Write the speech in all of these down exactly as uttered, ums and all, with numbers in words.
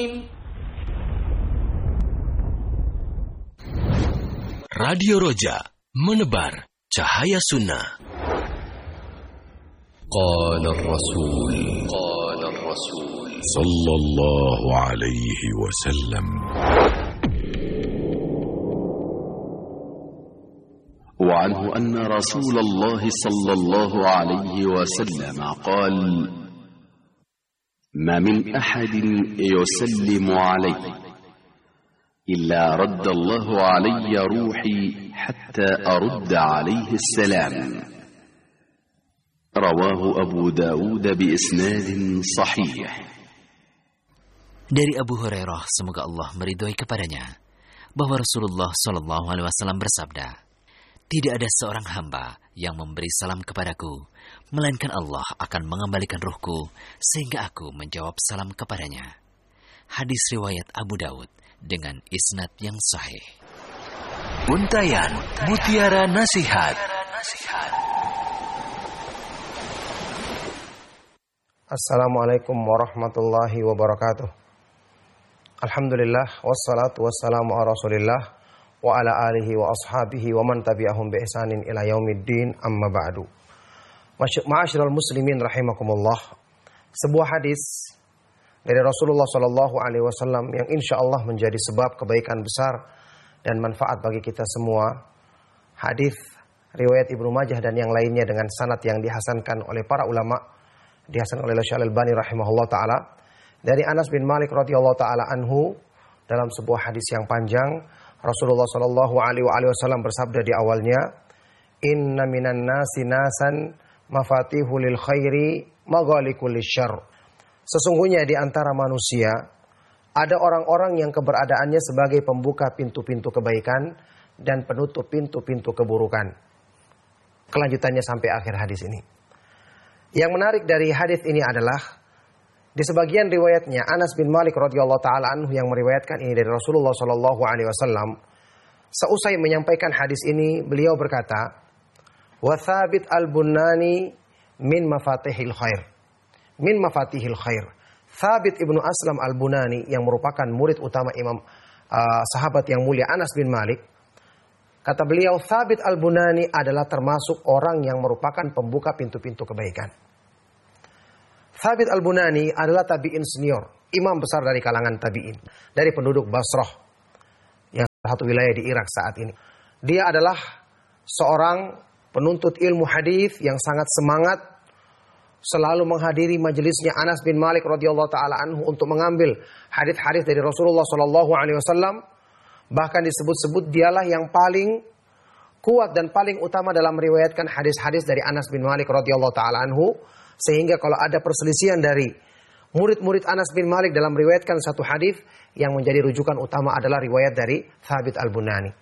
Radio Roja, menebar cahaya sunnah. Qala Rasul, Qala Rasul sallallahu alaihi wasallam. وعنه أن رسول الله صلى الله عليه وسلم قال: ما من أحد يسلم علي إلا رد الله علي روحي حتى أرد عليه السلام. رواه أبو داود بإسناد صحيح. Dari Abu Hurairah, semoga Allah meridhoi kepadanya, bahwa Rasulullah Shallallahu Alaihi Wasallam bersabda, tidak ada seorang hamba yang memberi salam kepadaku, melainkan Allah akan mengembalikan ruhku sehingga aku menjawab salam kepadanya. Hadis riwayat Abu Daud dengan isnad yang sahih. Untayan Mutiara Nasihat. Assalamualaikum warahmatullahi wabarakatuh. Alhamdulillah wassalatu wassalamu ala Rasulillah wa ala alihi wa ashabihi wa man tabi'ahum bi ihsanin ila yaumiddin, amma ba'du. Ma'asyiral muslimin rahimakumullah. Sebuah hadis dari Rasulullah sallallahu alaihi wasallam yang insyaallah menjadi sebab kebaikan besar dan manfaat bagi kita semua. Hadis riwayat Ibnu Majah dan yang lainnya dengan sanad yang dihasankan oleh para ulama, dihasankan oleh Syekh Al-Albani rahimahullah taala, dari Anas bin Malik radhiyallahu taala anhu dalam sebuah hadis yang panjang. Rasulullah Shallallahu Alaihi Wasallam bersabda di awalnya, Inna minan nasi nasan mafatihu lil khairi maghalikul lisyarr. Sesungguhnya di antara manusia ada orang-orang yang keberadaannya sebagai pembuka pintu-pintu kebaikan dan penutup pintu-pintu keburukan. Kelanjutannya sampai akhir hadis ini. Yang menarik dari hadis ini adalah di sebagian riwayatnya Anas bin Malik radhiyallahu taala anhu yang meriwayatkan ini dari Rasulullah sallallahu alaihi wasallam, seusai menyampaikan hadis ini beliau berkata, "Wa Thabit al-Bunani min mafatihil khair." Min mafatihil khair. Thabit ibnu Aslam al-Bunani yang merupakan murid utama Imam uh, sahabat yang mulia Anas bin Malik, kata beliau, Thabit al-Bunani adalah termasuk orang yang merupakan pembuka pintu-pintu kebaikan. Thabit al-Bunani adalah tabi'in senior, imam besar dari kalangan tabi'in, dari penduduk Basrah, yang satu wilayah di Irak saat ini. Dia adalah seorang penuntut ilmu hadis yang sangat semangat, selalu menghadiri majelisnya Anas bin Malik radhiyallahu taala anhu untuk mengambil hadis-hadis dari Rasulullah sallallahu alaihi wasallam. Bahkan disebut-sebut dialah yang paling kuat dan paling utama dalam meriwayatkan hadis-hadis dari Anas bin Malik radhiyallahu taala anhu. Sehingga kalau ada perselisihan dari murid-murid Anas bin Malik dalam meriwayatkan satu hadis, yang menjadi rujukan utama adalah riwayat dari Thabit al-Bunani.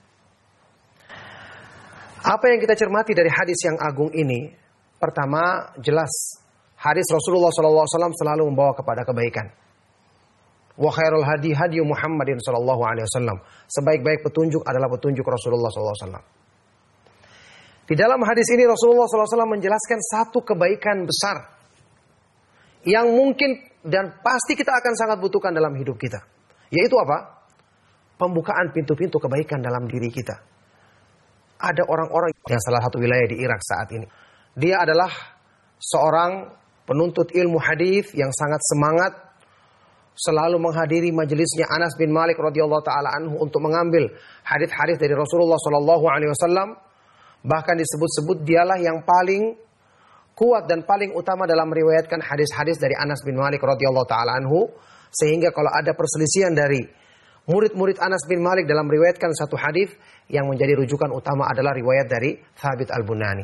Apa yang kita cermati dari hadis yang agung ini? Pertama, jelas hadis Rasulullah shallallahu alaihi wasallam selalu membawa kepada kebaikan. Wa khairul hadi hadi Muhammadin sallallahu alaihi wasallam. Sebaik-baik petunjuk adalah petunjuk Rasulullah shallallahu alaihi wasallam. Di dalam hadis ini Rasulullah shallallahu alaihi wasallam menjelaskan satu kebaikan besar yang mungkin dan pasti kita akan sangat butuhkan dalam hidup kita. Yaitu apa? Pembukaan pintu-pintu kebaikan dalam diri kita. Ada orang-orang yang salah satu wilayah di Irak saat ini. Dia adalah seorang penuntut ilmu hadis yang sangat semangat, selalu menghadiri majelisnya Anas bin Malik radhiyallahu taala anhu untuk mengambil hadis-hadis dari Rasulullah sallallahu alaihi wasallam. Bahkan disebut-sebut dialah yang paling kuat dan paling utama dalam meriwayatkan hadis-hadis dari Anas bin Malik radhiyallahu taala anhu. Sehingga kalau ada perselisihan dari murid-murid Anas bin Malik dalam meriwayatkan satu hadis, yang menjadi rujukan utama adalah riwayat dari Thabit al-Bunani.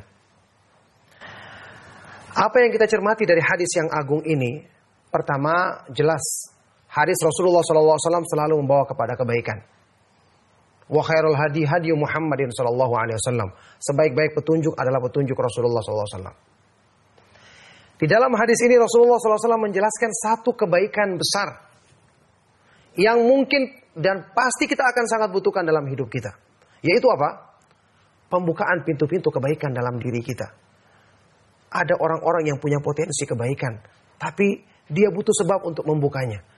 Apa yang kita cermati dari hadis yang agung ini? Pertama, jelas hadis Rasulullah shallallahu alaihi wasallam selalu membawa kepada kebaikan. Wa khairul hadi hadi Muhammadin sallallahu alaihi wasallam. Sebaik-baik petunjuk adalah petunjuk Rasulullah sallallahu alaihi wasallam. Di dalam hadis ini Rasulullah sallallahu alaihi wasallam menjelaskan satu kebaikan besar yang mungkin dan pasti kita akan sangat butuhkan dalam hidup kita. Yaitu apa? Pembukaan pintu-pintu kebaikan dalam diri kita. Ada orang-orang yang punya potensi kebaikan, tapi dia butuh sebab untuk membukanya.